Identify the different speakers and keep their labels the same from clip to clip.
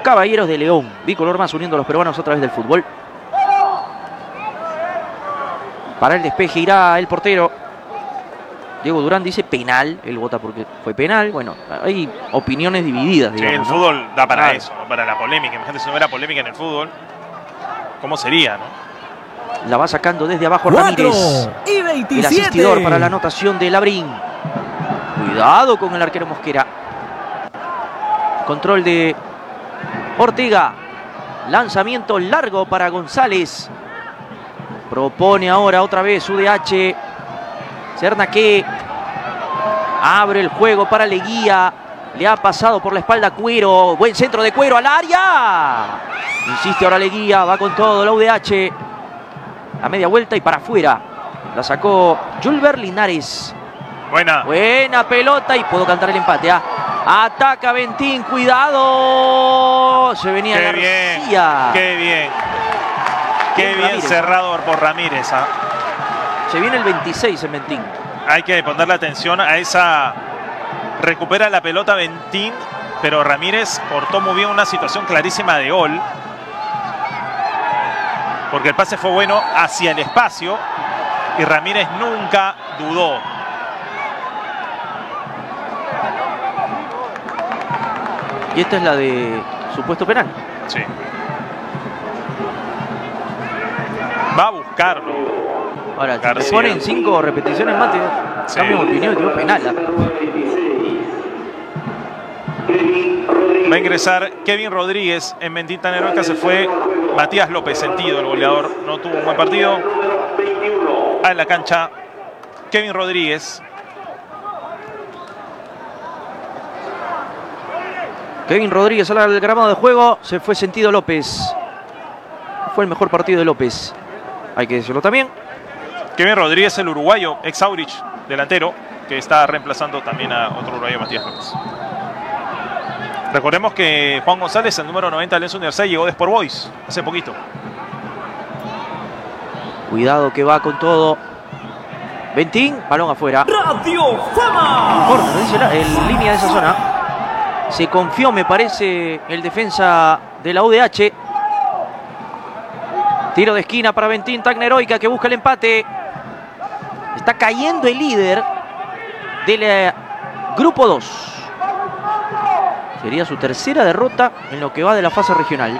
Speaker 1: Caballeros de León. Bicolor más uniendo a los peruanos a través del fútbol. Para el despeje irá el portero. Diego Durán dice penal. Él vota porque fue penal. Bueno, hay opiniones divididas, digamos.
Speaker 2: Sí, el fútbol da para eso, ¿no? Para la polémica. Imagínate si no hubiera polémica en el fútbol. ¿Cómo sería, no?
Speaker 1: La va sacando desde abajo Ramírez.
Speaker 3: Y 27.
Speaker 1: El asistidor para la anotación de Labrín. Cuidado con el arquero Mosquera. Control de Ortega. Lanzamiento largo para González. Propone ahora otra vez UDH. Cernaque. Abre el juego para Leguía. Le ha pasado por la espalda Cuero. Buen centro de Cuero al área. Insiste ahora Leguía. Va con todo la UDH. A media vuelta y para afuera. La sacó Julber Linares. Buena pelota y puedo cantar el empate. Ataca Ventín. Cuidado. Se venía García.
Speaker 2: Qué bien. Qué bien cerrado por Ramírez.
Speaker 1: Se viene el 26 en Ventín.
Speaker 2: Hay que ponerle atención a esa... Recupera la pelota Ventín, pero Ramírez cortó muy bien una situación clarísima de gol. Porque el pase fue bueno hacia el espacio y Ramírez nunca dudó.
Speaker 1: Y esta es la de supuesto penal.
Speaker 2: Sí. Va a buscarlo.
Speaker 1: Ahora, si le ponen 5 repeticiones más, cambio de opinión y quedó penal.
Speaker 2: Va a ingresar Kevin Rodríguez. En Ventín tan heroica se fue Matías López, sentido, el goleador. No tuvo un buen partido. En la cancha, Kevin Rodríguez.
Speaker 1: Kevin Rodríguez al gramado de juego. Se fue sentido López. Fue el mejor partido de López. Hay que decirlo también.
Speaker 2: Kevin Rodríguez, el uruguayo, ex Aurich, delantero, que está reemplazando también a otro uruguayo, Matías López. Recordemos que Juan González, el número 90 del Alianza Universidad, llegó de Sport Boys hace poquito.
Speaker 1: Cuidado que va con todo. Ventín, balón afuera.
Speaker 3: Radio Fama.
Speaker 1: Corner, dice en línea de esa zona. Se confió, me parece, el defensa de la UDH. Tiro de esquina para Ventín, Tacna Heroica que busca el empate. Está cayendo el líder del grupo 2. Sería su tercera derrota en lo que va de la fase regional.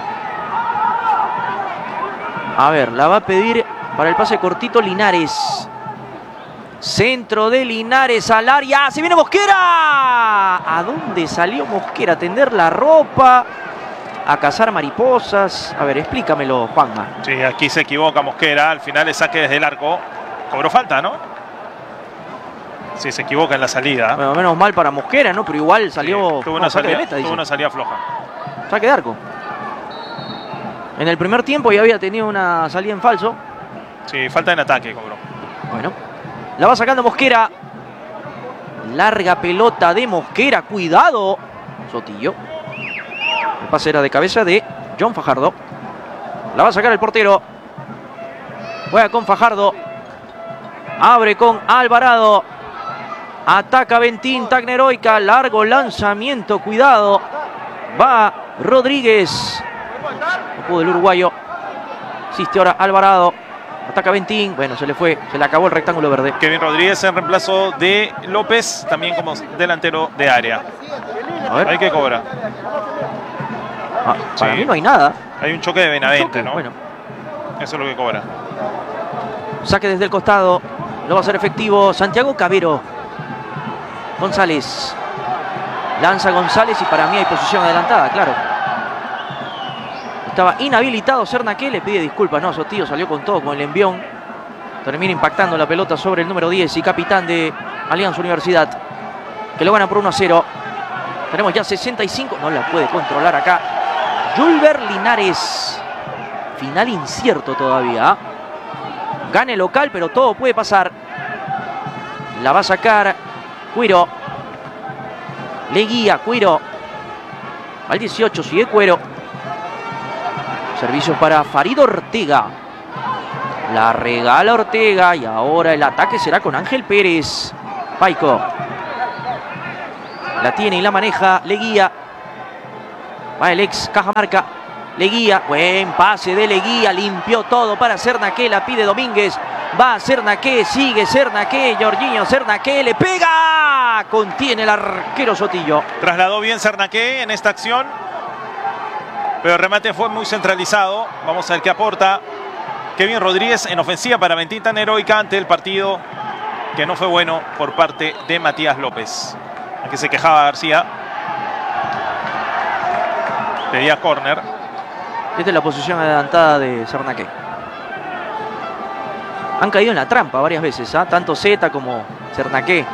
Speaker 1: A ver, la va a pedir para el pase cortito Linares. Centro de Linares al área. ¡Se viene Mosquera! ¿A dónde salió Mosquera? A tender la ropa, a cazar mariposas. A ver, explícamelo, Juanma.
Speaker 2: Sí, aquí se equivoca Mosquera. Al final le saque desde el arco. Cobró falta, ¿no? Sí, se equivoca en la salida.
Speaker 1: Bueno, menos mal para Mosquera, ¿no? Pero igual salió...
Speaker 2: Sí, tuvo una salida floja.
Speaker 1: Saque de arco. En el primer tiempo ya había tenido una salida en falso.
Speaker 2: Sí, falta en ataque, cobró.
Speaker 1: Bueno, la va sacando Mosquera. Larga pelota de Mosquera. Cuidado. Sotillo. El pase era de cabeza de John Fajardo. La va a sacar el portero. Juega con Fajardo. Abre con Alvarado. Ataca Ventín, Tacna Heroica. Largo lanzamiento. Cuidado. Va Rodríguez. No pudo el uruguayo. Insiste ahora Alvarado. Ataca Ventín. Bueno, se le fue. Se le acabó el rectángulo verde.
Speaker 2: Kevin Rodríguez en reemplazo de López. También como delantero de área.
Speaker 1: A ver.
Speaker 2: Hay que cobrar.
Speaker 1: Para mí no hay nada.
Speaker 2: Hay un choque de Benavente, ¿no?
Speaker 1: Bueno.
Speaker 2: Eso es lo que cobra.
Speaker 1: Saque desde el costado. Lo va a hacer efectivo Santiago Cabero. González. Lanza González y para mí hay posición adelantada, claro. Estaba inhabilitado Cernaque, le pide disculpas. No, Sotillo salió con todo, con el envión. Termina impactando la pelota sobre el número 10 y capitán de Alianza Universidad. Que lo gana por 1-0. Tenemos ya 65. No la puede controlar acá Julber Linares. Final incierto todavía. Gane local, pero todo puede pasar. La va a sacar Cuero. Leguía, Cuero. Al 18 sigue Cuero. Servicio para Farid Ortega. La regala Ortega y ahora el ataque será con Ángel Pérez. Paico. La tiene y la maneja Leguía. Va el ex Cajamarca. Leguía, buen pase de Leguía, limpió todo para Cernaque, la pide Domínguez. Va Cernaque, sigue Cernaque, Jorginho Cernaque, le pega. Contiene el arquero Sotillo.
Speaker 2: Trasladó bien Cernaque en esta acción, pero el remate fue muy centralizado. Vamos a ver qué aporta Kevin Rodríguez en ofensiva para Bentín tan heroica ante el partido que no fue bueno por parte de Matías López. Aquí se quejaba García. Pedía córner.
Speaker 1: Esta es la posición adelantada de Cernaque. Han caído en la trampa varias veces, ¿eh? Tanto Zeta como Cernaque.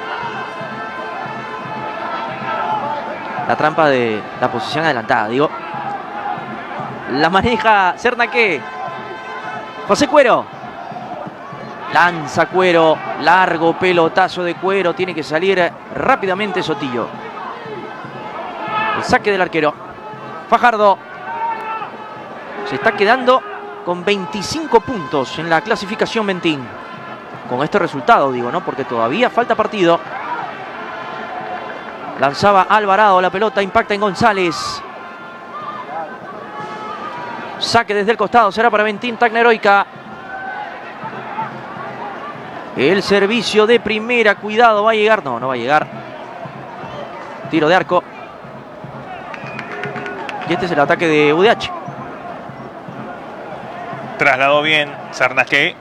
Speaker 1: La trampa de la posición adelantada, digo. La maneja Cernaque. José Cuero. Lanza Cuero. Largo pelotazo de Cuero. Tiene que salir rápidamente Sotillo. El saque del arquero. Fajardo. Se está quedando con 25 puntos en la clasificación Bentín. Con este resultado, digo, ¿no? Porque todavía falta partido. Lanzaba Alvarado la pelota, impacta en González. Saque desde el costado, será para Bentín Tecneroica. El servicio de primera, cuidado, va a llegar. No, no va a llegar. Tiro de arco. Y este es el ataque de UDH.
Speaker 2: Trasladó bien Cernaque.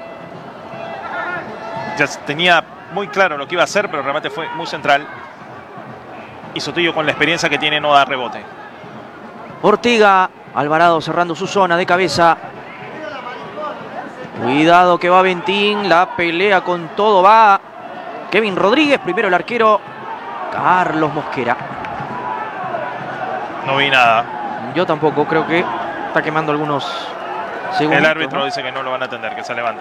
Speaker 2: Ya tenía muy claro lo que iba a hacer, pero el remate fue muy central. Y Sotillo, con la experiencia que tiene, no da rebote.
Speaker 1: Ortega, Alvarado cerrando su zona de cabeza. Cuidado que va Bentín, la pelea con todo va Kevin Rodríguez, primero el arquero Carlos Mosquera.
Speaker 2: No vi nada.
Speaker 1: Yo tampoco, creo que está quemando algunos segundos.
Speaker 2: El árbitro,
Speaker 1: ¿no?
Speaker 2: dice que no lo van a atender, que se levante.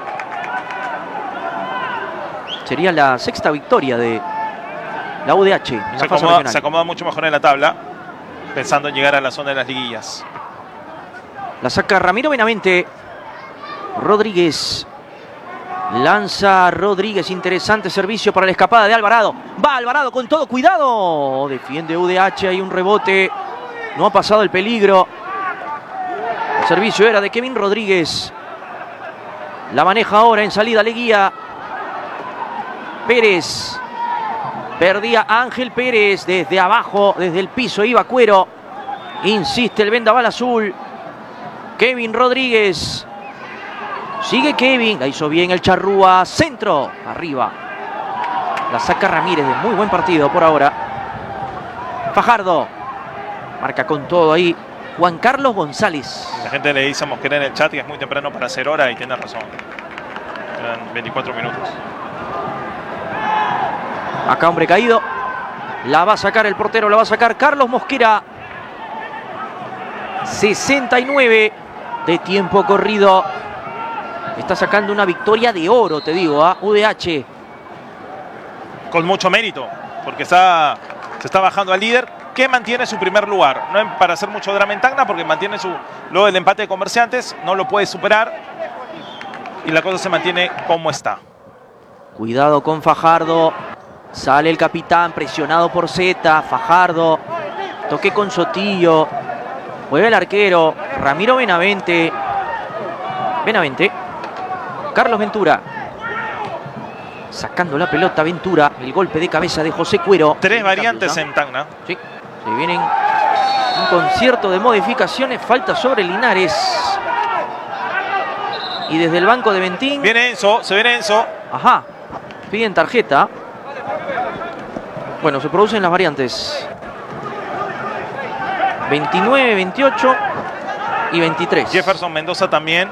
Speaker 1: Sería la sexta victoria de la UDH en la fase regional.
Speaker 2: Se acomoda mucho mejor en la tabla, pensando en llegar a la zona de las liguillas.
Speaker 1: La saca Ramiro Benavente. Rodríguez. Lanza Rodríguez. Interesante servicio para la escapada de Alvarado. Va Alvarado con todo. Cuidado. Defiende UDH. Hay un rebote. No ha pasado el peligro. El servicio era de Kevin Rodríguez. La maneja ahora en salida Leguía. Pérez. Perdía Ángel Pérez. Desde abajo, desde el piso iba Cuero. Insiste el vendaval azul. Kevin Rodríguez. Sigue Kevin. La hizo bien el Charrúa. Centro. Arriba. La saca Ramírez. De muy buen partido por ahora. Fajardo. Marca con todo ahí Juan Carlos González.
Speaker 2: La gente le dice a Mosquera en el chat que es muy temprano para hacer hora y tiene razón. Quedan 24 minutos.
Speaker 1: Acá hombre caído. La va a sacar el portero. La va a sacar Carlos Mosquera. 69 de tiempo corrido. Está sacando una victoria de oro, te digo, a UDH.
Speaker 2: Con mucho mérito, porque se está bajando al líder, que mantiene su primer lugar. No es para hacer mucho drama en Tacna, porque mantiene luego del empate de Comerciantes, no lo puede superar. Y la cosa se mantiene como está.
Speaker 1: Cuidado con Fajardo. Sale el capitán, presionado por Zeta. Fajardo. Toque con Sotillo. Mueve el arquero. Ramiro Benavente. Carlos Ventura. Sacando la pelota Ventura. El golpe de cabeza de José Cuero.
Speaker 2: 3 variantes en Tacna.
Speaker 1: Sí. Se vienen un concierto de modificaciones. Falta sobre Linares. Y desde el banco de Bentín.
Speaker 2: Viene Enzo, se viene Enzo.
Speaker 1: Ajá. Piden tarjeta. Bueno, se producen las variantes. 29, 28 y 23.
Speaker 2: Jefferson Mendoza también.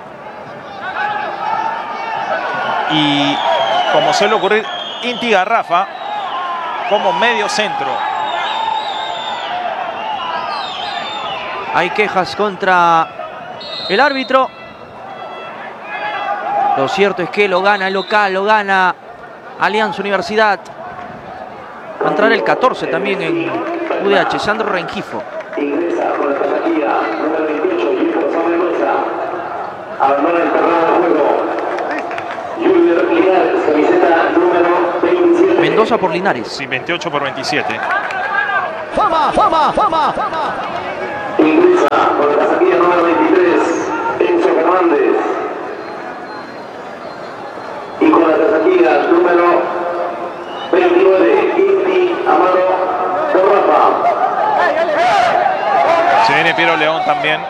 Speaker 2: Y como suele ocurrir, Inti Garrafa como medio centro.
Speaker 1: Hay quejas contra el árbitro. Lo cierto es que lo gana el local, lo gana Alianza Universidad. Va a entrar el 14 también en UDH, Sandro Rengifo.
Speaker 4: Ingresa con la tarjetilla número 28, Jefferson Mendoza. Abandona el terreno de juego. Junior Linares, camiseta número 27.
Speaker 1: Mendoza por Linares.
Speaker 2: Sí, 28 por 27.
Speaker 3: Fama, fama, fama, fama.
Speaker 4: Ingresa con la casaquilla número 23, Enzo Fernández. Y con la casaquilla número 29, Inti Amaro Rafa.
Speaker 2: Se viene Piero León también.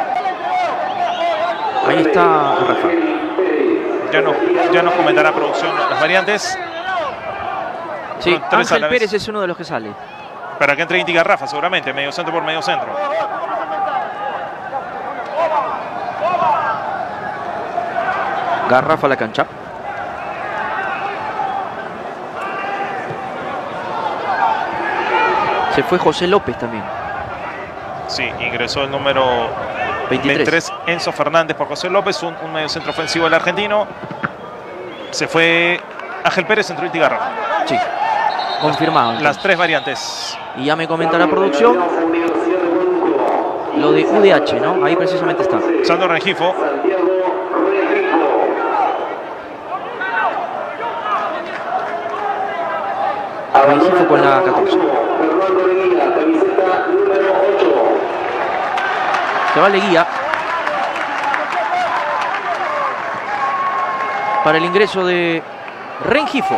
Speaker 1: Ahí está Rafa.
Speaker 2: Ya nos comentará producción las variantes.
Speaker 1: Sí,
Speaker 2: Bueno, tres a
Speaker 1: Ángel
Speaker 2: la vez.
Speaker 1: Pérez es uno de los que sale.
Speaker 2: Para que entre Inti Garrafa, seguramente. Medio centro por medio centro.
Speaker 1: Garrafa a la cancha. Se fue José López también.
Speaker 2: Sí, ingresó el número 23 Enzo Fernández por José López, un medio centro ofensivo del argentino. Se fue Ángel Pérez, entró Inti Garrafa.
Speaker 1: Sí, confirmado.
Speaker 2: Las
Speaker 1: Entonces.
Speaker 2: tres variantes.
Speaker 1: Y ya me comenta la producción lo de UDH, ¿no? Ahí precisamente está.
Speaker 2: Sandro Rengifo.
Speaker 1: Rengifo con la 14. Se va Leguía para el ingreso de Rengifo.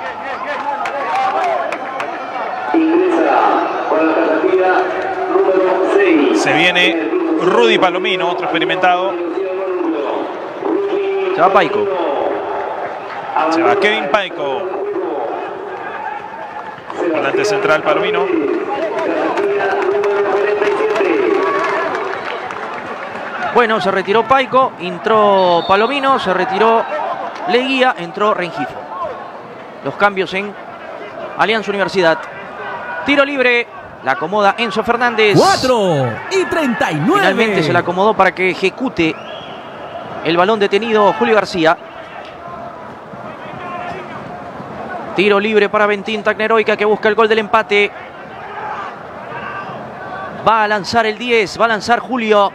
Speaker 4: Ingresa con la casaquilla número 6.
Speaker 2: Se viene Rudy Palomino, otro experimentado.
Speaker 1: Se va Paico.
Speaker 2: Se va Kevin Paico. Volante central Palomino.
Speaker 1: Bueno, se retiró Paico, entró Palomino, se retiró Leguía, entró Rengifo. Los cambios en Alianza Universidad. Tiro libre, la acomoda Enzo Fernández.
Speaker 3: 4:39.
Speaker 1: Finalmente se la acomodó para que ejecute el balón detenido Julio García. Tiro libre para Bentín Tecneroica, que busca el gol del empate. Va a lanzar el 10, va a lanzar Julio.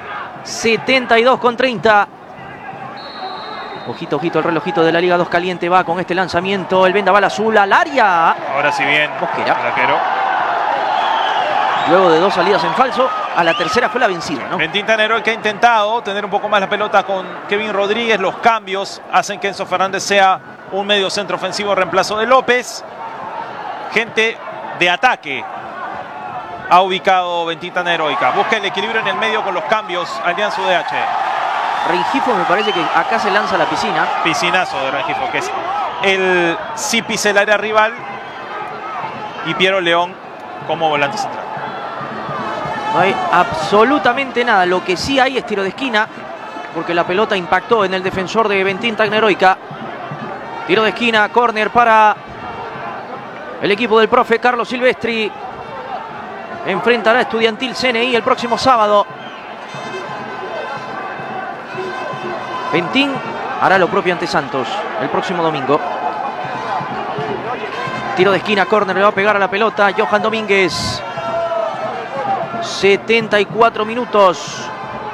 Speaker 1: 72,30. Ojito, ojito, el relojito de la Liga 2 caliente va con este lanzamiento. El vendaval azul al área.
Speaker 2: Ahora sí bien.
Speaker 1: Mosquera.
Speaker 2: El arquero.
Speaker 1: Luego de dos salidas en falso, a la tercera fue la vencida, ¿no?
Speaker 2: Bentín Tecneroica, que ha intentado tener un poco más la pelota con Kevin Rodríguez. Los cambios hacen que Enzo Fernández sea un medio centro ofensivo en reemplazo de López. Gente de ataque ha ubicado Bentín Tecneroica. Busca el equilibrio en el medio con los cambios. Alianza UDH.
Speaker 1: Rengifo me parece que acá se lanza a la piscina.
Speaker 2: Piscinazo de Rengifo, que es el sí pisa el área rival. Y Piero León como volante central.
Speaker 1: No hay absolutamente nada. Lo que sí hay es tiro de esquina, porque la pelota impactó en el defensor de Bentín Tecneroica. Tiro de esquina, córner para el equipo del profe Carlos Silvestri. Enfrentará a Estudiantil CNI el próximo sábado. Bentín hará lo propio ante Santos el próximo domingo. Tiro de esquina, córner, le va a pegar a la pelota Johan Domínguez. 74 minutos.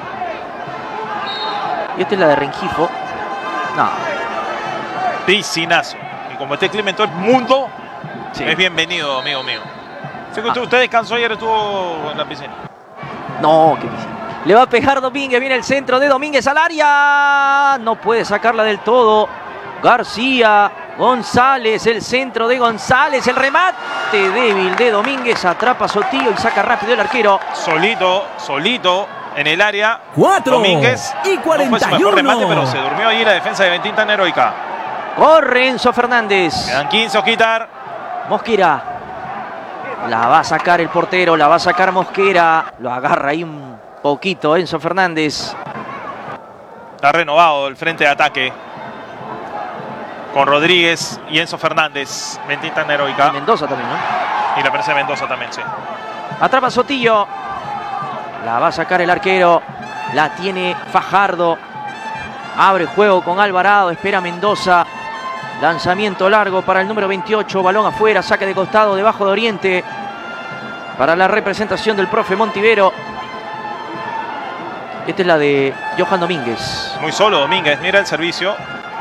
Speaker 1: Y esta es la de Rengifo. No.
Speaker 2: Piscinazo. Y como este clima en todo el mundo,
Speaker 1: Sí.
Speaker 2: es bienvenido, amigo mío. Sé que usted descansó ayer, estuvo en la piscina.
Speaker 1: No, qué piscina. Le va a pegar Domínguez, viene el centro de Domínguez al área. No puede sacarla del todo. García, González, el centro de González, el remate débil de Domínguez, atrapa a Sotillo y saca rápido el arquero.
Speaker 2: Solito en el área.
Speaker 3: 4
Speaker 2: Domínguez.
Speaker 3: y
Speaker 2: No fue su mejor
Speaker 3: 41.
Speaker 2: remate, pero se durmió ahí la defensa de Bentín Tecneroica.
Speaker 1: Corre Enzo Fernández.
Speaker 2: Quedan 15, Ojitar.
Speaker 1: Mosquera. La va a sacar el portero, la va a sacar Mosquera. Lo agarra ahí un poquito Enzo Fernández.
Speaker 2: Está renovado el frente de ataque con Rodríguez y Enzo Fernández. Bentín
Speaker 1: Y
Speaker 2: Tecneroica.
Speaker 1: Mendoza también, ¿no?
Speaker 2: Y la presencia de Mendoza también, sí.
Speaker 1: Atrapa a Sotillo. La va a sacar el arquero. La tiene Fajardo. Abre juego con Alvarado. Espera Mendoza. Lanzamiento largo para el número 28. Balón afuera. Saque de costado debajo de Oriente. Para la representación del profe Montivero. Esta es la de Johan Domínguez.
Speaker 2: Muy solo Domínguez. Mira el servicio.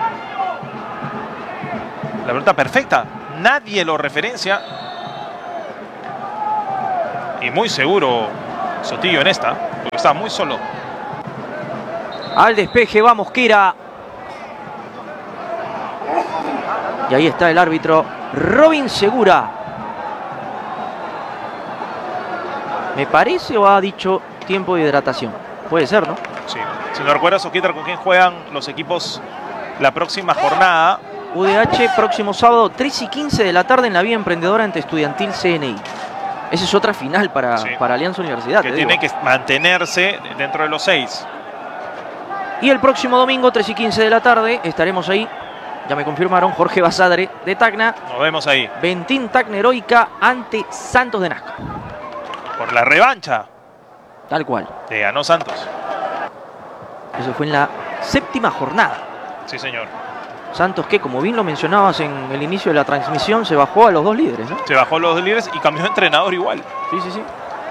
Speaker 2: La pelota perfecta. Nadie lo referencia. Y muy seguro Sotillo en esta, porque está muy solo.
Speaker 1: Al despeje va Mosquera. Y ahí está el árbitro Robin Segura. Me parece o ha dicho tiempo de hidratación. Puede ser, ¿no?
Speaker 2: Sí. Si no recuerdas, Oquita, ¿con quién juegan los equipos la próxima jornada?
Speaker 1: UDH próximo sábado 3:15 de la tarde en la Vía Emprendedora ante Estudiantil CNI. Esa es otra final para Alianza Universidad.
Speaker 2: Que tiene que mantenerse dentro de los 6.
Speaker 1: Y el próximo domingo 3:15 de la tarde estaremos ahí. Ya me confirmaron, Jorge Basadre de Tacna.
Speaker 2: Nos vemos ahí.
Speaker 1: Bentín Tacna Heroica ante Santos de Nazca.
Speaker 2: Por la revancha.
Speaker 1: Tal cual.
Speaker 2: Le ganó Santos.
Speaker 1: Eso fue en la 7ª jornada.
Speaker 2: Sí, señor.
Speaker 1: Santos que, como bien lo mencionabas en el inicio de la transmisión, se bajó a los 2 líderes, ¿no?
Speaker 2: Se bajó a los 2 líderes y cambió de entrenador igual.
Speaker 1: Sí.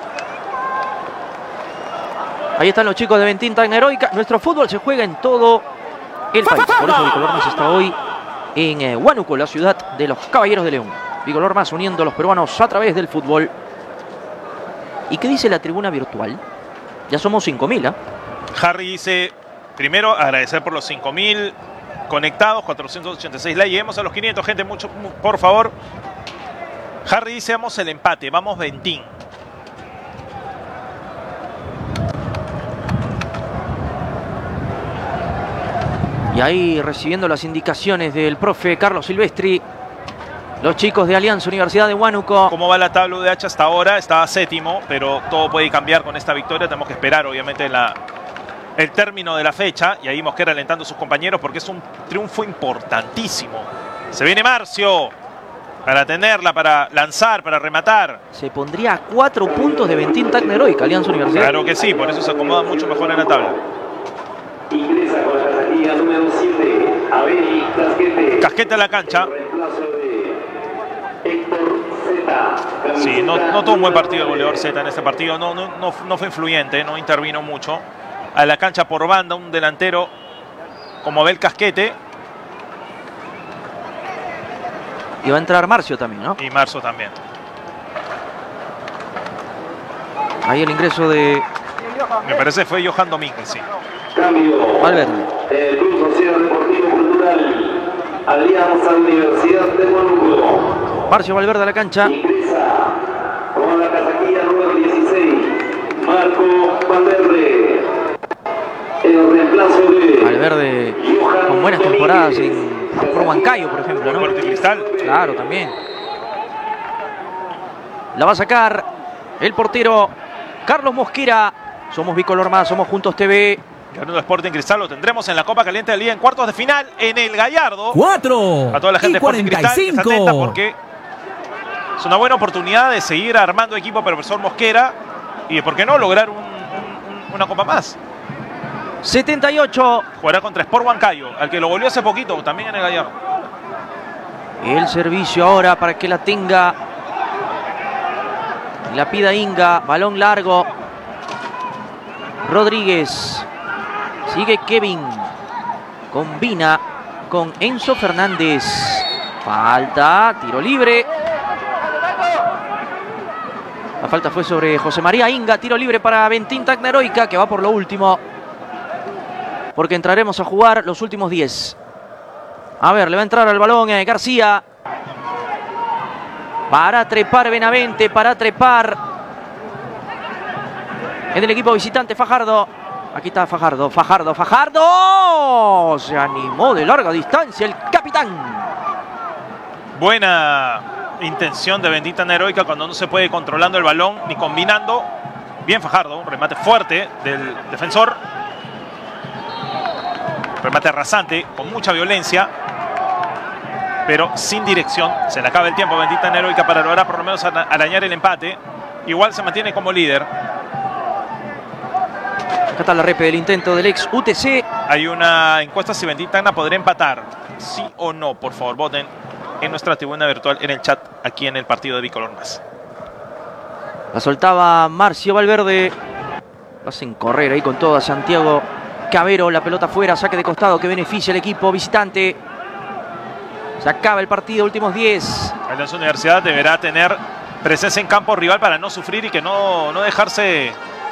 Speaker 1: Ahí están los chicos de Bentín Tacna Heroica. Nuestro fútbol se juega en todo el país. Por eso Bicolor Más está hoy en Huánuco, la ciudad de los Caballeros de León. Bicolor Más uniendo a los peruanos a través del fútbol. ¿Y qué dice la tribuna virtual? Ya somos 5.000, ¿ah?
Speaker 2: Harry dice, primero agradecer por los 5.000 conectados, 486 likes. Lleguemos a los 500, gente, mucho, por favor. Harry dice, vamos el empate, vamos Bentín.
Speaker 1: Y ahí recibiendo las indicaciones del profe Carlos Silvestri, los chicos de Alianza Universidad de Huánuco.
Speaker 2: ¿Cómo va la tabla UDH hasta ahora? Está 7º, pero todo puede cambiar con esta victoria. Tenemos que esperar, obviamente, el término de la fecha. Y ahí Mosquera alentando a sus compañeros porque es un triunfo importantísimo. Se viene Marcio para tenerla, para lanzar, para rematar.
Speaker 1: Se pondría a 4 puntos de Bentín Tacna Heroica, Alianza Universidad.
Speaker 2: Claro que sí, por eso se acomoda mucho mejor en la tabla.
Speaker 4: Ingresa con la casajilla número 7, Abel Casquete.
Speaker 2: Casquete a la cancha.
Speaker 4: Reemplazo de Héctor Zeta.
Speaker 2: Sí, no tuvo un buen partido el goleador Zeta en este partido. No fue influyente, no intervino mucho. A la cancha por banda, un delantero como Abel Casquete.
Speaker 1: Y va a entrar Marcio también, ¿no?
Speaker 2: Y Marzo también.
Speaker 1: Ahí el ingreso de
Speaker 2: Me parece que fue Johan Domínguez, sí.
Speaker 4: Cambio.
Speaker 1: Valverde.
Speaker 4: El Club Social Deportivo Cultural Alianza Universidad de Huánuco.
Speaker 1: Marcio Valverde a la cancha.
Speaker 4: Ingresa con la casajilla número 16, Marco Valverde. El reemplazo de
Speaker 1: Valverde con buenas temporadas por Huancayo, por ejemplo, ¿no?
Speaker 2: Fuerte Cristal.
Speaker 1: Claro, también. La va a sacar el portero Carlos Mosquera. Somos Bicolor Más, somos Juntos TV.
Speaker 2: Ganando Sporting Cristal, lo tendremos en la Copa Caliente del Día en cuartos de final en el Gallardo.
Speaker 3: 4
Speaker 2: A toda la gente de Sporting Cristal, que está atenta
Speaker 3: 45.
Speaker 2: porque es una buena oportunidad de seguir armando equipo profesor Mosquera y de por qué no lograr una Copa más.
Speaker 1: 78.
Speaker 2: Jugará contra Sport Huancayo, al que lo volvió hace poquito, también en el Gallardo.
Speaker 1: El servicio ahora para que la tenga. La pida Inga. Balón largo. Rodríguez. Sigue Kevin. Combina con Enzo Fernández. Falta. Tiro libre. La falta fue sobre José María Inga. Tiro libre para Bentín Tacna Heroica, que va por lo último. Porque entraremos a jugar los últimos 10. A ver, le va a entrar al balón García. Para trepar Benavente, para trepar. En el equipo visitante Fajardo. Aquí está Fajardo, Fajardo. Se animó de larga distancia el capitán.
Speaker 2: Buena intención de Bentín Tacna Heroica cuando no se puede ir controlando el balón ni combinando. Bien Fajardo, un remate fuerte del defensor. Remate rasante, con mucha violencia, pero sin dirección. Se le acaba el tiempo a Bentín Tacna Heroica para lograr por lo menos arañar el empate. Igual se mantiene como líder.
Speaker 1: Acá está la repe del intento del ex UTC.
Speaker 2: Hay una encuesta si Bentín Tacna podrá empatar. Sí o no, por favor, voten en nuestra tribuna virtual, en el chat, aquí en el partido de Bicolor Más.
Speaker 1: La soltaba Marcio Valverde. Lo hacen correr ahí con todo a Santiago Cabero. La pelota fuera, saque de costado que beneficia al equipo visitante. Se acaba el partido, últimos 10.
Speaker 2: Alianza Universidad deberá tener presencia en campo rival para no sufrir y que no dejarse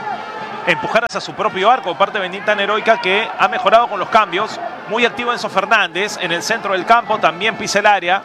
Speaker 2: empujar hacia su propio arco por parte de Bendita Heroica, que ha mejorado con los cambios. Muy activo Enzo Fernández en el centro del campo, también pisa el área.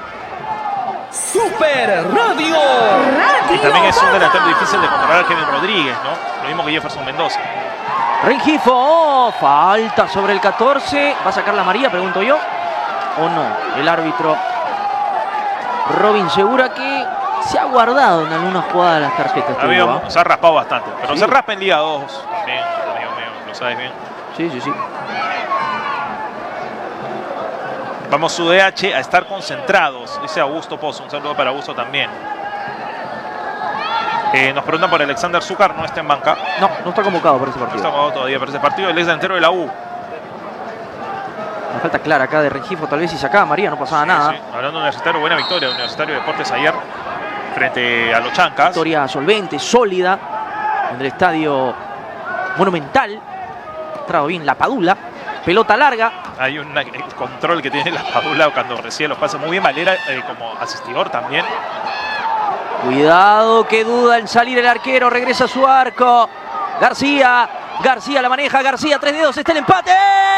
Speaker 3: Super Radio.
Speaker 2: Y también es un delantero difícil de controlar, Kevin Rodríguez, ¿no? Lo mismo que Jefferson Mendoza.
Speaker 1: Rengifo, falta sobre el 14. ¿Va a sacar la amarilla, pregunto yo? ¿O no? El árbitro Robin Segura, que se ha guardado en algunas jugadas las tarjetas.
Speaker 2: Se ha raspado bastante, pero
Speaker 1: sí.
Speaker 2: Se raspa en Liga 2 también, amigo mío, lo sabes bien.
Speaker 1: Sí.
Speaker 2: Vamos UDH a estar concentrados, dice Augusto Pozo. Un saludo para Augusto también. Nos preguntan por Alexander Zúcar, no está en banca.
Speaker 1: No está convocado por ese
Speaker 2: No
Speaker 1: partido.
Speaker 2: está convocado todavía para ese partido. El ex delantero de la U.
Speaker 1: Una falta clara acá de Rengifo, tal vez si sacaba María no pasaba nada.
Speaker 2: Sí. Hablando de Universitario, buena victoria. Universitario de Deportes ayer frente a los Chancas.
Speaker 1: Victoria solvente, sólida, en el estadio Monumental. Entrado bien la Padula. Pelota larga.
Speaker 2: Hay el control que tiene la Padula cuando recibe los pases. Muy bien Valera como asistidor también.
Speaker 1: Cuidado, que duda en salir el arquero. Regresa a su arco. García la maneja. García, 3 dedos. Está el empate.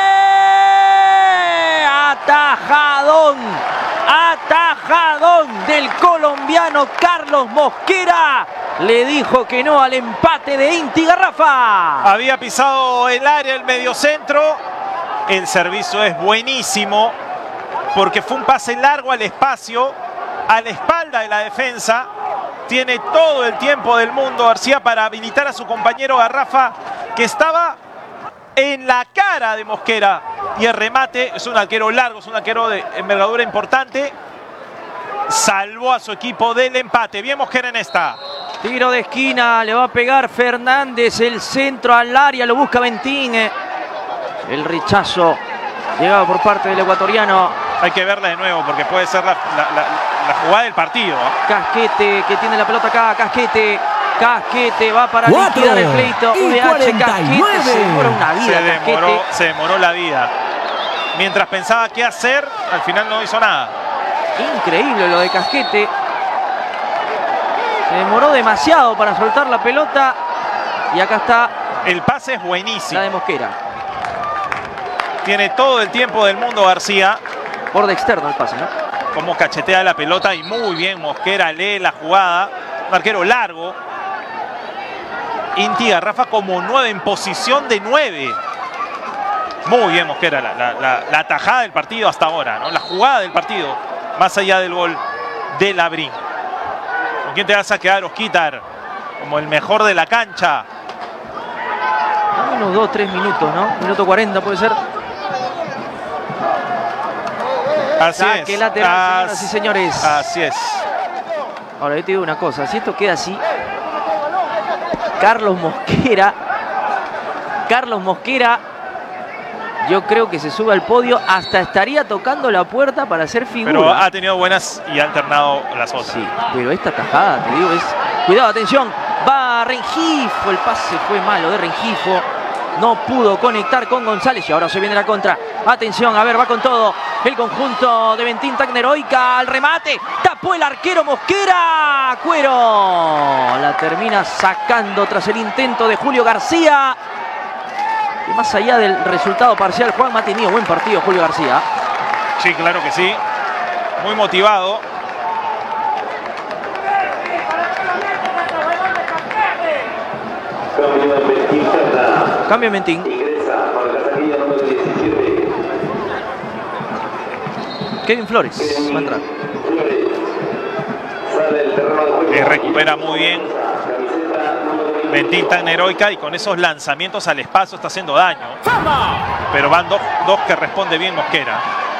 Speaker 1: Atajadón del colombiano Carlos Mosquera. Le dijo que no al empate de Inti Garrafa.
Speaker 2: Había pisado el área, el mediocentro. El servicio es buenísimo porque fue un pase largo al espacio, a la espalda de la defensa. Tiene todo el tiempo del mundo García para habilitar a su compañero Garrafa, que estaba en la cara de Mosquera. Y el remate es un arquero largo, es un arquero de envergadura importante. Salvó a su equipo del empate. Bien Mosquera en esta.
Speaker 1: Tiro de esquina, le va a pegar Fernández, el centro al área, lo busca Bentín. El rechazo llegado por parte del ecuatoriano.
Speaker 2: Hay que verla de nuevo porque puede ser la jugada del partido.
Speaker 1: Casquete, que tiene la pelota acá, Casquete va para
Speaker 3: 4
Speaker 1: liquidar el pleito.
Speaker 3: y
Speaker 1: UDH,
Speaker 3: 49.
Speaker 1: Casquete, se demora una vida.
Speaker 2: Se demoró la vida. Mientras pensaba qué hacer, al final no hizo nada.
Speaker 1: Increíble lo de Casquete. Se demoró demasiado para soltar la pelota. Y acá está
Speaker 2: El pase es buenísimo.
Speaker 1: la de Mosquera.
Speaker 2: Tiene todo el tiempo del mundo García.
Speaker 1: Borde externo el pase, ¿no?
Speaker 2: Como cachetea la pelota y muy bien Mosquera lee la jugada. Un arquero largo. Inti Garrafa como 9, en posición de 9. Muy bien Mosquera, la atajada del partido hasta ahora, ¿no? La jugada del partido, más allá del gol de Labrín. ¿Con quién te vas a quedar, Osquitar? Como el mejor de la cancha.
Speaker 1: Unos 2-3 minutos, ¿no? Minuto 40 puede ser.
Speaker 2: Así
Speaker 1: Saque
Speaker 2: es.
Speaker 1: lateral, señoras y señores.
Speaker 2: Así es.
Speaker 1: Ahora yo te digo una cosa, si esto queda así, Carlos Mosquera, yo creo que se sube al podio, hasta estaría tocando la puerta para hacer figura.
Speaker 2: Pero ha tenido buenas y ha alternado las otras.
Speaker 1: Sí, pero esta tajada, te digo, es... Cuidado, atención, va Rengifo, el pase fue malo de Rengifo. No pudo conectar con González y ahora se viene la contra. Atención, a ver, va con todo. El conjunto de Bentín Tecneroica al remate. Tapó el arquero Mosquera. Cuero la termina sacando tras el intento de Julio García. Y más allá del resultado parcial, Juan ha tenido buen partido Julio García.
Speaker 2: Sí, claro que sí. Muy motivado.
Speaker 1: Cambio en Bentín.
Speaker 4: Ingresa por la casilla número 17.
Speaker 1: Kevin Flores va a entrar.
Speaker 4: Sale del terreno de juego.
Speaker 2: Recupera muy bien Bentín Tecneroica y con esos lanzamientos al espacio está haciendo daño. Pero van dos que responde bien Mosquera.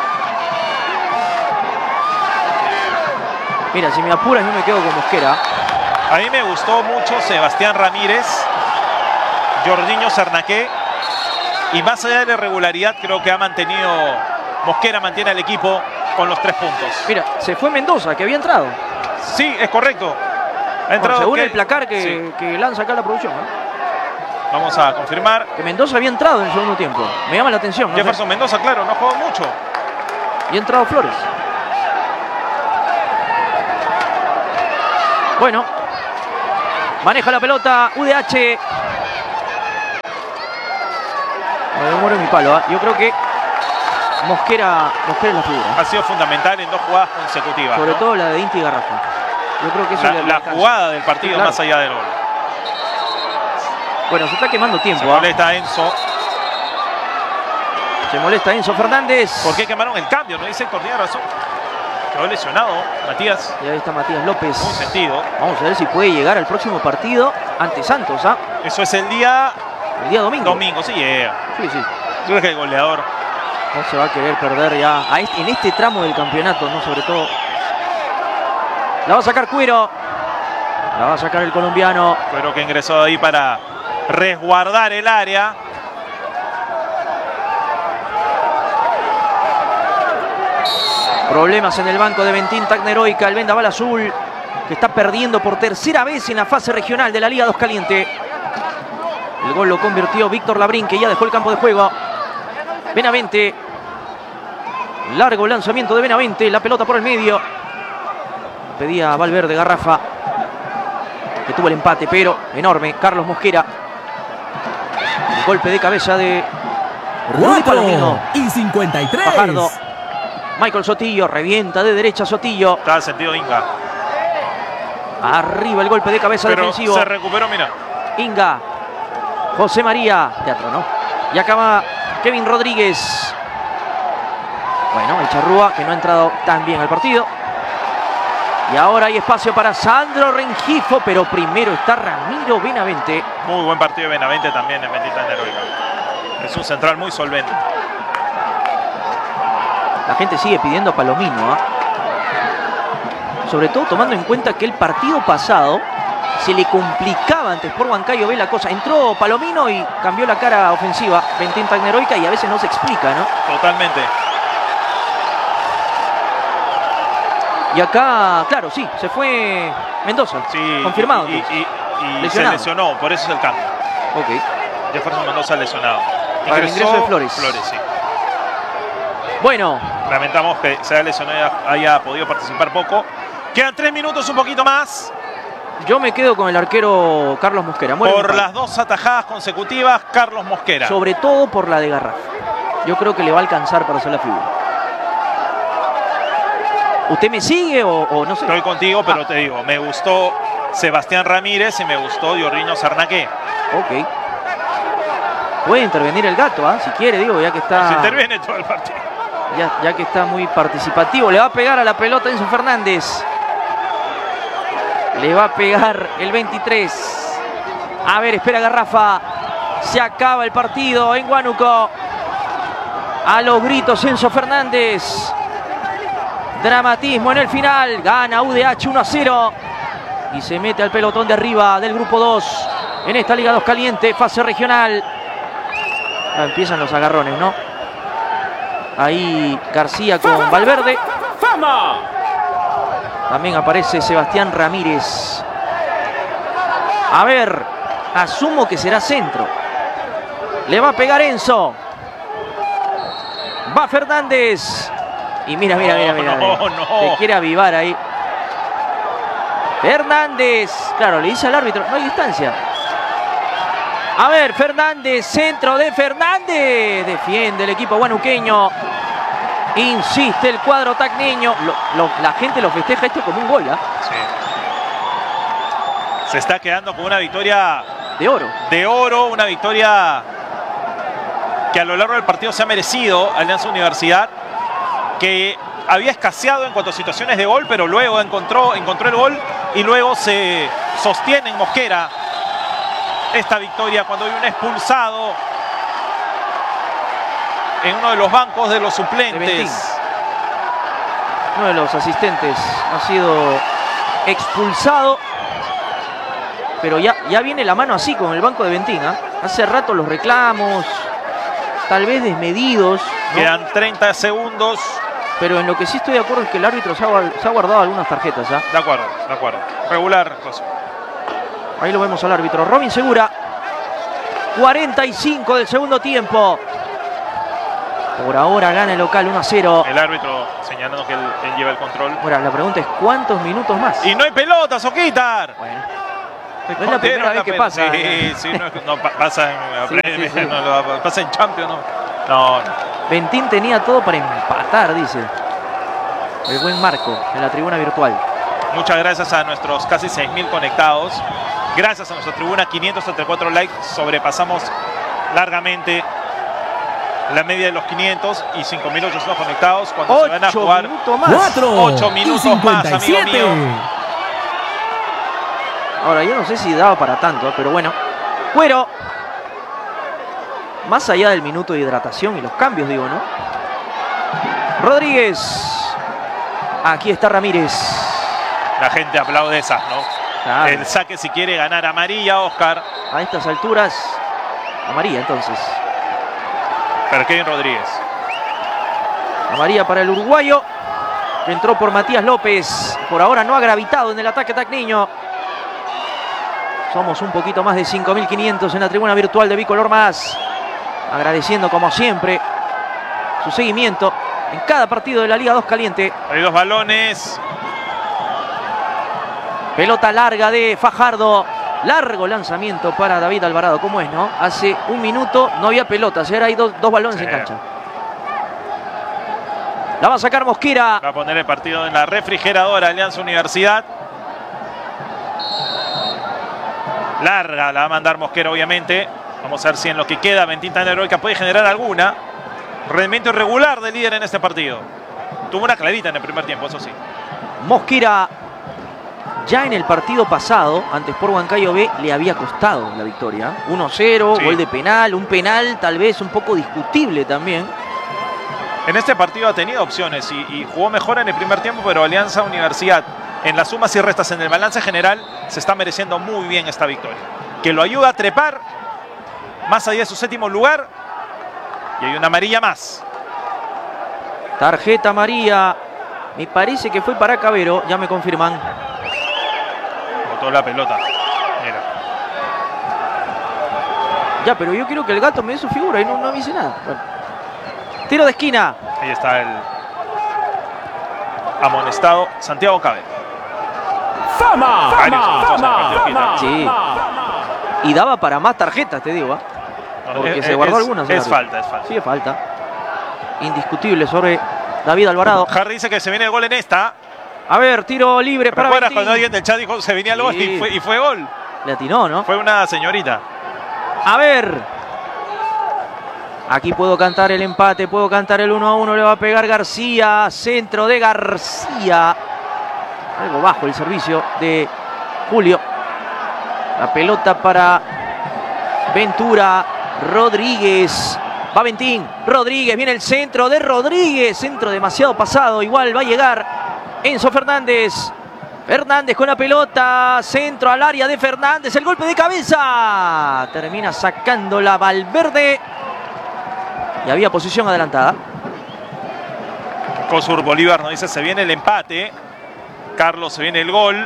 Speaker 1: Mira, si me apuras yo me quedo con Mosquera.
Speaker 2: A mí me gustó mucho Sebastián Ramírez, Jorginho Cernaqué, y más allá de la irregularidad creo que ha mantenido, Mosquera mantiene al equipo con los 3 puntos.
Speaker 1: Mira, se fue Mendoza, que había entrado.
Speaker 2: Sí, es correcto. Ha entrado,
Speaker 1: Según
Speaker 2: ¿qué?
Speaker 1: el placar que,
Speaker 2: Sí.
Speaker 1: que lanza acá la producción, ¿eh?
Speaker 2: Vamos a confirmar.
Speaker 1: Que Mendoza había entrado en el segundo tiempo. Me llama la atención. ¿No?
Speaker 2: Jefferson Mendoza, claro, no jugó mucho.
Speaker 1: Y ha entrado Flores. Bueno. Maneja la pelota UDH. Me demoro en mi palo, ¿eh? Yo creo que Mosquera es la figura.
Speaker 2: Ha sido fundamental en 2 jugadas consecutivas.
Speaker 1: Sobre
Speaker 2: ¿no?
Speaker 1: todo la de Inti y Garrafa. Yo creo que eso
Speaker 2: La jugada del partido,
Speaker 1: claro,
Speaker 2: más allá del gol.
Speaker 1: Bueno, se está quemando tiempo.
Speaker 2: Se molesta Enzo.
Speaker 1: Se molesta Enzo Fernández.
Speaker 2: ¿Por qué quemaron el cambio? No dice Héctor, tiene razón. Quedó lesionado Matías.
Speaker 1: Y ahí está Matías López.
Speaker 2: Muy sentido.
Speaker 1: Vamos a ver si puede llegar al próximo partido ante Santos, ¿ah?
Speaker 2: Eso es el día
Speaker 1: domingo.
Speaker 2: Domingo, sí llega.
Speaker 1: Sí.
Speaker 2: Yo creo que el goleador.
Speaker 1: No se va a querer perder ya en este tramo del campeonato, ¿no? Sobre todo. La va a sacar Cuero. La va a sacar el colombiano.
Speaker 2: Creo que ingresó ahí para resguardar el área.
Speaker 1: Problemas en el banco de Bentín Tecneroica, el vendaval azul, que está perdiendo por tercera vez en la fase regional de la Liga 2 Caliente. El gol lo convirtió Víctor Labrín, que ya dejó el campo de juego. Benavente. Largo lanzamiento de Benavente, la pelota por el medio. Pedía Valverde Garrafa, que tuvo el empate, pero enorme. Carlos Mosquera. El golpe de cabeza de Rudy
Speaker 3: 4
Speaker 1: Palomino.
Speaker 3: y 53.
Speaker 1: Fajardo. Michael Sotillo, revienta de derecha Sotillo.
Speaker 2: Está al sentido Inga.
Speaker 1: Arriba el golpe de cabeza
Speaker 2: Pero
Speaker 1: defensivo.
Speaker 2: se recuperó, mira.
Speaker 1: Inga. José María. Teatro, ¿no? Y acaba Kevin Rodríguez. Bueno, el Charrúa, que no ha entrado tan bien al partido. Y ahora hay espacio para Sandro Rengifo, pero primero está Ramiro Benavente.
Speaker 2: Muy buen partido de Benavente también en Bendita Tecneroica. Es un central muy solvente.
Speaker 1: La gente sigue pidiendo a Palomino, ¿eh? Sobre todo tomando en cuenta que el partido pasado se le complicaba antes por Huancayo ve la cosa. Entró Palomino y cambió la cara ofensiva Bentín Tecneroica y a veces no se explica, ¿no?
Speaker 2: Totalmente.
Speaker 1: Y acá, claro, sí, se fue Mendoza.
Speaker 2: Sí,
Speaker 1: confirmado.
Speaker 2: Y se
Speaker 1: Lesionado.
Speaker 2: lesionó, por eso es el cambio.
Speaker 1: Ok.
Speaker 2: Jefferson Mendoza lesionado.
Speaker 1: Para el ingreso de Flores.
Speaker 2: Flores, sí.
Speaker 1: Bueno,
Speaker 2: Lamentamos que se haya lesionado y haya podido participar poco. Quedan 3 minutos, un poquito más.
Speaker 1: yo me quedo con el arquero Carlos Mosquera. Muere
Speaker 2: Por
Speaker 1: un palo.
Speaker 2: las 2 atajadas consecutivas, Carlos Mosquera.
Speaker 1: Sobre todo por la de Garrafa. Yo creo que le va a alcanzar para hacer la figura. ¿Usted me sigue o no sé?
Speaker 2: Estoy contigo, pero te digo, me gustó Sebastián Ramírez y me gustó Diorriño Sarnaqué.
Speaker 1: Ok. Puede intervenir el gato, ¿ah? Si quiere, digo, ya que está.
Speaker 2: Se interviene todo el partido.
Speaker 1: Ya que está muy participativo. Le va a pegar a la pelota Enzo Fernández. Le va a pegar el 23. A ver, espera Garrafa. Se acaba el partido en Huánuco. A los gritos Enzo Fernández. Dramatismo en el final. Gana UDH 1-0. Y se mete al pelotón de arriba del grupo 2. En esta Liga 2 Caliente, fase regional. Ah, empiezan los agarrones, ¿no? Ahí García con Valverde. También aparece Sebastián Ramírez. A ver, asumo que será centro. Le va a pegar Enzo. Va Fernández. Y mira.
Speaker 2: No.
Speaker 1: Se quiere avivar ahí. Fernández. Claro, le dice al árbitro, no hay distancia. A ver, Fernández, centro de Fernández. Defiende el equipo guanuqueño. Insiste el cuadro tacneño. La gente lo festeja esto como un gol, ¿eh?
Speaker 2: Sí. Se está quedando con una victoria
Speaker 1: De oro.
Speaker 2: de oro, una victoria que a lo largo del partido se ha merecido Alianza Universidad, que había escaseado en cuanto a situaciones de gol, pero luego encontró el gol y luego se sostiene en Mosquera esta victoria cuando hay un expulsado en uno de los bancos de los
Speaker 1: De Bentín.
Speaker 2: suplentes.
Speaker 1: Uno de los asistentes ha sido expulsado. Pero ya viene la mano así con el banco de Bentín, ¿eh? Hace rato los reclamos, tal vez desmedidos, ¿no?
Speaker 2: Quedan 30 segundos.
Speaker 1: Pero en lo que sí estoy de acuerdo es que el árbitro se ha guardado algunas tarjetas, ¿eh?
Speaker 2: De acuerdo. Regular, José.
Speaker 1: Ahí lo vemos al árbitro. Robin Segura. 45 del segundo tiempo. Por ahora gana el local 1-0.
Speaker 2: El árbitro señalando que él lleva el control.
Speaker 1: Ahora, la pregunta es ¿cuántos minutos más?
Speaker 2: Y no hay pelota, Soquitar.
Speaker 1: Bueno, No es la primera vez que pasa.
Speaker 2: Sí, pasa en, pasa en Champions, no.
Speaker 1: Ventín tenía todo para empatar, dice. El buen Marco en la tribuna virtual.
Speaker 2: Muchas gracias a nuestros casi 6.000 conectados. Gracias a nuestra tribuna, 534 likes. Sobrepasamos largamente la media de los 500 y 5.800 conectados. Cuando se van a jugar 8 minutos más, amigo mío.
Speaker 1: Ahora, yo no sé si daba para tanto, pero bueno. Cuero. Más allá del minuto de hidratación y los cambios, digo, ¿no? Rodríguez. Aquí está Ramírez.
Speaker 2: La gente aplaude esas, ¿no?
Speaker 1: Claro.
Speaker 2: El saque si quiere ganar amarilla, Oscar.
Speaker 1: A estas alturas, amarilla entonces.
Speaker 2: Para Kevin Rodríguez.
Speaker 1: Amarilla para el uruguayo. Que entró por Matías López. Por ahora no ha gravitado en el ataque Tacniño. Somos un poquito más de 5.500 en la tribuna virtual de Bicolor Más. Agradeciendo como siempre su seguimiento en cada partido de la Liga 2 Caliente.
Speaker 2: Hay dos balones.
Speaker 1: Pelota larga de Fajardo. Largo lanzamiento para David Alvarado. ¿Cómo es, no? Hace un minuto no había pelotas. Ahora hay dos balones en cancha. La va a sacar Mosquera.
Speaker 2: Va a poner el partido en la refrigeradora Alianza Universidad. Larga la va a mandar Mosquera, obviamente. Vamos a ver si en lo que queda Ventín tan heroica puede generar alguna. Rendimiento irregular de líder en este partido. Tuvo una clarita en el primer tiempo, eso sí.
Speaker 1: Mosquera ya en el partido pasado, ante Sport Huancayo B, le había costado la victoria. 1-0,
Speaker 2: sí.
Speaker 1: Gol de penal, un penal tal vez un poco discutible también.
Speaker 2: En este partido ha tenido opciones y jugó mejor en el primer tiempo, pero Alianza Universidad, en las sumas y restas, en el balance general, se está mereciendo muy bien esta victoria. Que lo ayuda a trepar más allá de su 7º lugar. Y hay una amarilla más.
Speaker 1: Tarjeta amarilla. Me parece que fue para Cabero, ya me confirman.
Speaker 2: Botó la pelota. Mira.
Speaker 1: Ya, pero yo quiero que el gato me dé su figura y no me dice nada. Bueno. Tiro de esquina.
Speaker 2: Ahí está el amonestado Santiago Cabero.
Speaker 3: ¡Fama!
Speaker 1: Sí. Y daba para más tarjetas, te digo. Porque se guardó algunas.
Speaker 2: Es falta.
Speaker 1: Sí, es falta. Indiscutible sobre David Alvarado.
Speaker 2: Harry dice que se viene el gol en esta.
Speaker 1: A ver, tiro libre para
Speaker 2: ¿Recuerdas
Speaker 1: Ventín?
Speaker 2: cuando alguien del chat dijo se venía el gol y fue gol?
Speaker 1: Le atinó, ¿no?
Speaker 2: Fue una señorita.
Speaker 1: A ver. Aquí puedo cantar el empate, puedo cantar el 1-1. Le va a pegar García. Centro de García. Algo bajo el servicio de Julio. La pelota para Ventura. Rodríguez. Va Ventín. Rodríguez. Viene el centro de Rodríguez. Centro demasiado pasado. Igual va a llegar Enzo Fernández. Fernández con la pelota. Centro al área de Fernández. El golpe de cabeza. Termina sacándola Valverde. Y había posición adelantada.
Speaker 2: Cosur Bolívar nos dice se viene el empate. Carlos, se viene el gol.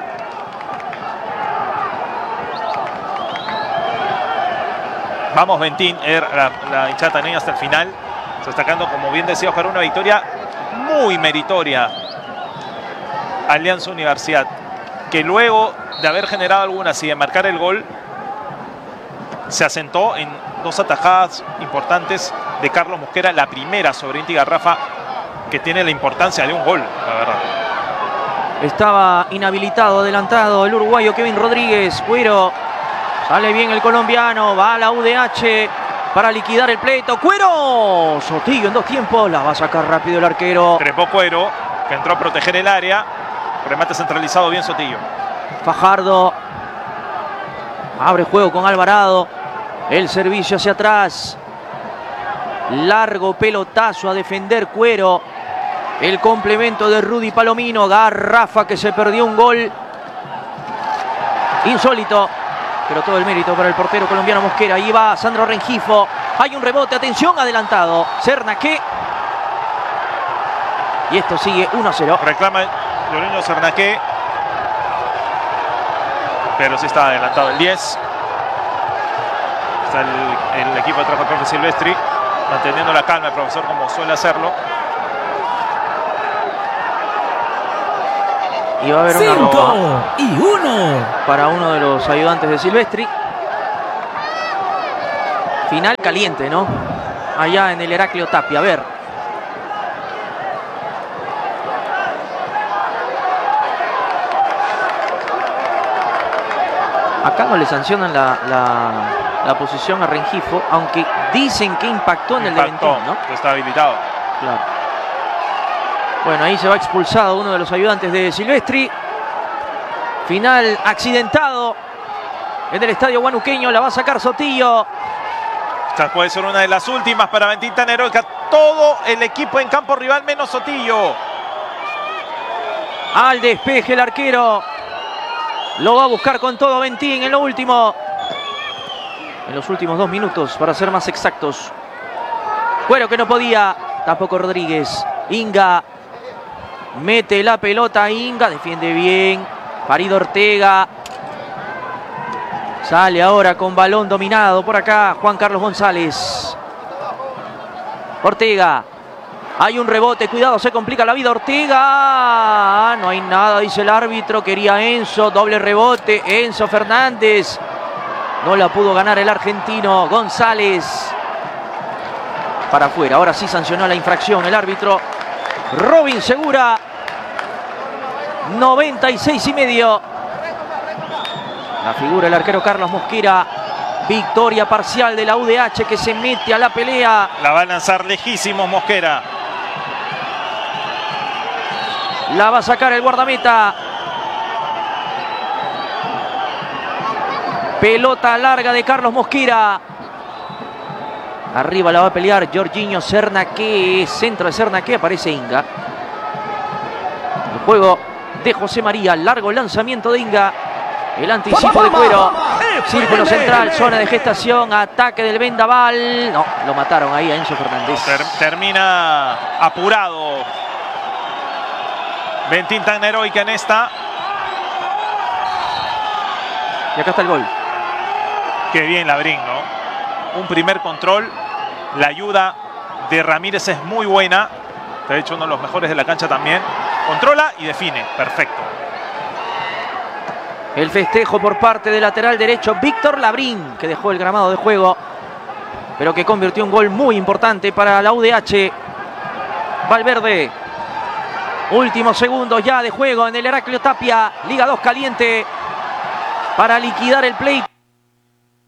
Speaker 2: Vamos Ventín, la hinchada taneña hasta el final. Destacando, como bien decía Oscar, una victoria muy meritoria. Alianza Universidad, que luego de haber generado algunas y de marcar el gol, se asentó en dos atajadas importantes de Carlos Mosquera. La primera sobre Inti Garrafa, que tiene la importancia de un gol, la verdad.
Speaker 1: Estaba inhabilitado, adelantado el uruguayo Kevin Rodríguez. Cuero. Sale bien el colombiano. Va a la UDH para liquidar el pleito. Cuero. Sotillo en 2 tiempos. La va a sacar rápido el arquero.
Speaker 2: Trepó Cuero, que entró a proteger el área. Remate centralizado, bien Sotillo.
Speaker 1: Fajardo. Abre juego con Alvarado. El servicio hacia atrás. Largo pelotazo a defender Cuero. El complemento de Rudy Palomino. Garrafa, que se perdió un gol insólito. Pero todo el mérito para el portero colombiano Mosquera. Ahí va Sandro Rengifo. Hay un rebote, atención, adelantado. Cernaque. Y esto sigue 1-0.
Speaker 2: Reclama Loreño Cernaque. Pero sí está adelantado el 10. Está el equipo de trabajo del profe Silvestri, manteniendo la calma el profesor como suele hacerlo.
Speaker 1: Y va a haber una
Speaker 3: 5
Speaker 1: roja
Speaker 3: y 1.
Speaker 1: para uno de los ayudantes de Silvestri. Final caliente, ¿no? Allá en el Heraclio Tapia. A ver. Acá no le sancionan la posición a Rengifo, aunque dicen que impactó en el de Ventín, ¿no?
Speaker 2: Está habilitado.
Speaker 1: Claro. Bueno, ahí se va expulsado uno de los ayudantes de Silvestri. Final accidentado en el estadio huanuqueño. La va a sacar Sotillo.
Speaker 2: Esta puede ser una de las últimas para Ventín Tan Heroica. Todo el equipo en campo rival menos Sotillo.
Speaker 1: Al despeje el arquero. Lo va a buscar con todo Ventín en lo último. En los últimos 2 minutos, para ser más exactos. Cuero que no podía. Tampoco Rodríguez. Inga. Mete la pelota. Inga defiende bien. Farid Ortega. Sale ahora con balón dominado por acá Juan Carlos González. Ortega. Hay un rebote, cuidado, se complica la vida Ortega. No hay nada, dice el árbitro. Quería Enzo, doble rebote. Enzo Fernández. No la pudo ganar el argentino González. Para afuera, ahora sí sancionó la infracción el árbitro. Robin Segura. 96,5. La figura el arquero Carlos Mosquera. Victoria parcial de la UDH que se mete a la pelea.
Speaker 2: La va a lanzar lejísimos Mosquera.
Speaker 1: La va a sacar el guardameta. Pelota larga de Carlos Mosquera. Arriba la va a pelear Jorginho Cernaque. Centro de Cernaque, aparece Inga. El juego de José María. Largo lanzamiento de Inga. El anticipo de Cuero. Círculo central, zona de gestación. Ataque del vendaval. No, lo mataron ahí a Enzo Fernández.
Speaker 2: Termina apurado Ventín Tan Heroica en esta.
Speaker 1: Y acá está el gol.
Speaker 2: Qué bien Labrín, ¿no? Un primer control. La ayuda de Ramírez es muy buena. De hecho, uno de los mejores de la cancha también. Controla y define. Perfecto.
Speaker 1: El festejo por parte del lateral derecho Víctor Labrín, que dejó el gramado de juego, pero que convirtió un gol muy importante para la UDH. Valverde. Últimos segundos ya de juego en el Heraclio Tapia. Liga 2 caliente para liquidar el play.